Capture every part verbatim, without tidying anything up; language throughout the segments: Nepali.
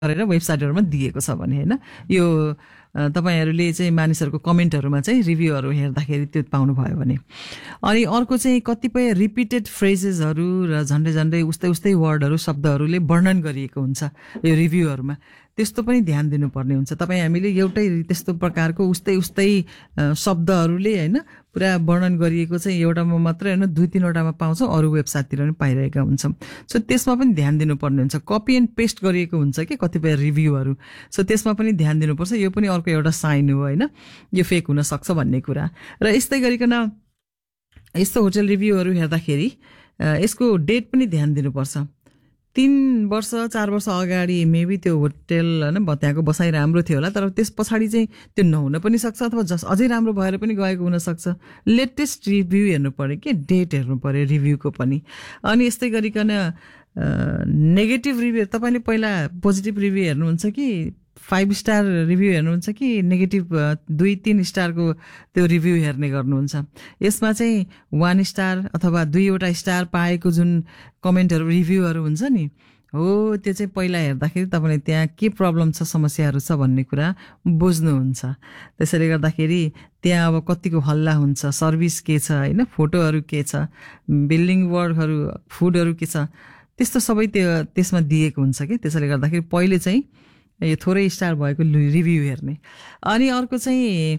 गरेर वेबसाइटहरुमा दिएको छ भने हैन यो तपाईहरुले चाहिँ मानिसहरुको कमेन्टहरुमा चाहिँ रिभ्यूहरु हेर्दाखेरि त्यो पाउनु भयो भने अनि अर्को चाहिँ कतिपय रिपिटेड फ्रेजेसहरु र झन्डै झन्डै उस्तै उस्तै वर्डहरु शब्दहरुले वर्णन गरिएको हुन्छ यो रिभ्यूहरुमा त्यस्तो पनि ध्यान दिनुपर्ने हुन्छ तपाई हामीले एउटै त्यस्तो प्रकारको उस्तै उस्तै शब्दहरुले हैन पुरा वर्णन गरिएको चाहिँ एउटामा मात्र हैन दुई तीन वटामा पाउँछौं अरु वेबसाइटतिर पनि पाइरहेका हुन्छौं सो त्यसमा पनि ध्यान दिनुपर्ने हुन्छ कपी एन्ड पेस्ट गरिएको हुन्छ के कतिपय रिभ्यूहरु सो त्यसमा पनि ध्यान दिनुपर्छ यो पनि अर्को एउटा साइन हो हैन यो फेक हुन सक्छ भन्ने कुरा र यस्तै गरिकन यस्तो होटल रिभ्यूहरु हेर्दाखेरि यसको डेट पनि ध्यान दिनुपर्छ तीन वर्ष चार वर्ष अगाडि मेबी त्यो होटल हैन त्यहाँको बसाइ राम्रो थियो होला तर त्यस पछाडी चाहिँ त्यो नहुन पनि सक्छ अथवा जस अझै राम्रो भएर पनि गएको हुन सक्छ लेटेस्ट रिभ्यू हेर्नु पर्यो के डेट हेर्नु पर्यो रिभ्यूको पनि अनि यस्तै गरिकन नेगेटिभ रिभ्यू तपाईले पहिला पोजिटिभ रिभ्यू हेर्नुहुन्छ कि फाइभ स्टार रिभ्यू हेर्नुहुन्छ कि नेगेटिभ दुई तीन स्टारको त्यो रिभ्यू हेर्ने गर्नुहुन्छ यसमा चाहिँ वन स्टार अथवा दुईवटा स्टार पाएको जुन कमेन्टहरु रिभ्यूहरु हुन्छ नि हो त्यो चाहिँ पहिला हेर्दाखेरि तपाईले त्यहाँ के प्रब्लम छ समस्याहरु छ भन्ने कुरा बुझ्नुहुन्छ त्यसैले गर्दाखेरि त्यहाँ अब कतिको हल्ला हुन्छ सर्भिस के छ हैन फोटोहरु के छ बिल्डिङ वर्कहरु फुडहरु के छ त्यस्तो सबै त्यो त्यसमा दिएको हुन्छ के त्यसैले गर्दाखेरि पहिले चाहिँ यो थोरै स्टार भएको रिभ्यू हेर्ने अनि अर्को चाहिँ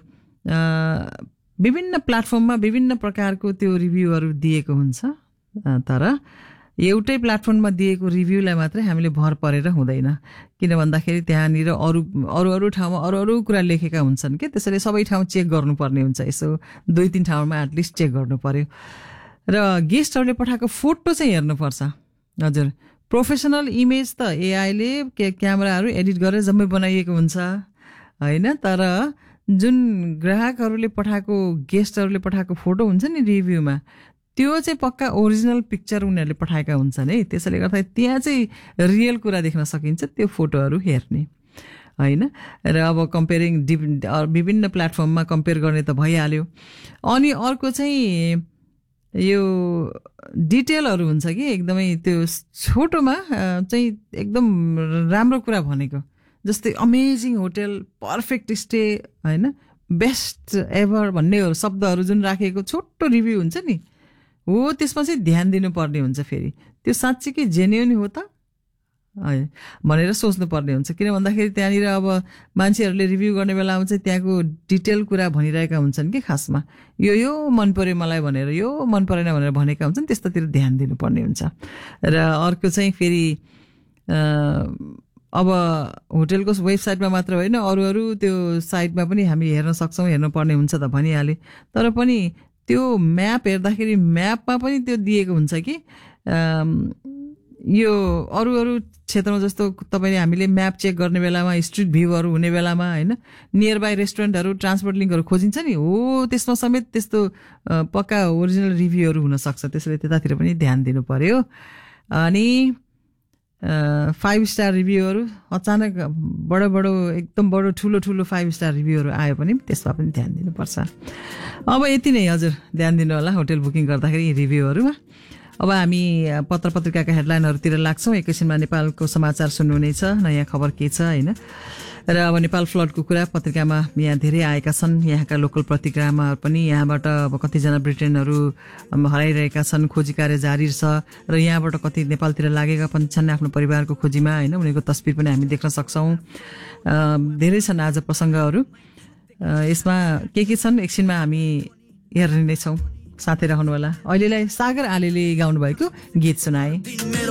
विभिन्न प्लेटफर्ममा विभिन्न प्रकारको त्यो रिभ्यूहरु दिएको हुन्छ तर एउटै प्लेटफर्ममा दिएको रिभ्यूलाई मात्रै हामीले भर परेर हुँदैन किन भन्दाखेरि त्यहाँनिर अरु अरु अरु ठाउँमा अरु अरु कुरा लेखेका हुन्छन् के त्यसैले सबै ठाउँ चेक गर्नुपर्ने हुन्छ यसो दुई तीन ठाउँमा एटलिस्ट चेक गर्नु पर्यो र गेस्टहरुले पठाएको फोटो चाहिँ हेर्नुपर्छ हजुर प्रोफेसनल इमेज त एआई ले क्यामेराहरु एडिट गरेर जम्मै बनाइएको हुन्छ हैन तर जुन ग्राहकहरुले पठाएको गेस्टहरुले पठाएको फोटो हुन्छ नि रिभ्यूमा त्यो चाहिँ पक्का ओरिजिनल पिक्चर उनीहरुले पठाएका हुन्छन् है त्यसैले गर्दा त्यहाँ चाहिँ रियल कुरा देख्न सकिन्छ त्यो फोटोहरु हेर्ने हैन र अब कम्पेयरिङ विभिन्न प्लेटफर्ममा कम्पेयर गर्ने त भइहाल्यो अनि अर्को चाहिँ यो डिटेलहरु हुन्छ कि एकदमै त्यो छोटोमा चाहिँ एकदम राम्रो कुरा भनेको जस्तै अमेजिङ होटल पर्फेक्ट स्टे हैन बेस्ट एभर भन्ने शब्दहरु जुन राखेको छोटो रिभ्यू हुन्छ नि हो त्यसमा चाहिँ ध्यान दिनुपर्ने हुन्छ फेरि त्यो साच्चै जेन्युइन हो त भनेर सोच्नु पर्ने हुन्छ किन भन्दाखेरि त्यहाँनिर अब मान्छेहरुले रिभ्यू गर्ने बेलामा चाहिँ त्यहाँको डिटेल कुरा भनिरहेका हुन्छन् के खासमा यो यो मन पर्यो मलाई भनेर यो मन परेन भनेर भनेका हुन्छन् त्यस्तातिर ध्यान दिनुपर्ने हुन्छ र अर्को चाहिँ फेरि अब होटलको वेबसाइटमा मात्र होइन अरु अरु त्यो साइटमा पनि हामी हेर्न सक्छौं हेर्न पर्ने हुन्छ त भनिहाले तर पनि त्यो म्याप हेर्दाखेरि म्यापमा पनि त्यो दिएको हुन्छ कि यो अरु अरु क्षेत्रमा जस्तो तपाईले हामीले म्याप चेक गर्ने बेलामा स्ट्रीट भ्यूहरु हुने बेलामा हैन नियर बाइ रेस्टुरेन्टहरु ट्रान्सपोर्ट लिंकहरु खोजिन्छ नि हो त्यसमा समेत त्यस्तो पक्का ओरिजिनल रिभ्यूहरु हुन सक्छ त्यसैले त्यतातिर पनि ध्यान दिनु पर्यो अनि फाइभ स्टार रिभ्यूहरु अचानक बडो बडो एकदम बडो ठुलो ठुलो फाइभ स्टार रिभ्यूहरु आयो पनि त्यसमा पनि ध्यान दिनुपर्छ अब यति नै हजुर ध्यान दिनु होला होटल बुकिङ गर्दाखेरि रिभ्यूहरुमा अब हामी पत्र पत्रिकाका हेडलाइनहरुतिर लाग्छौं एकैछिनमा नेपालको समाचार सुन्नुहुनेछ नयाँ खबर के छ हैन र अब नेपाल फ्लडको कुरा पत्रिकामा यहाँ धेरै आएका छन् यहाँका लोकल पत्रिकामा पनि यहाँबाट अब कति जना ब्रिटेनहरु हराइरहेका छन् खोजी कार्य जारी छ र यहाँबाट कति नेपालतिर लागेका पनि छन् आफ्नो परिवारको खोजीमा हैन उनीहरुको तस्बिर पनि हामी देख्न सक्छौं धेरै छन् आज प्रसंगहरु यसमा के के छन् एकछिनमा हामी हेर्ने नै छौं साथै रहनु होला अहिलेलाई सागर आलेले गाउनु भएको गीत सुनाए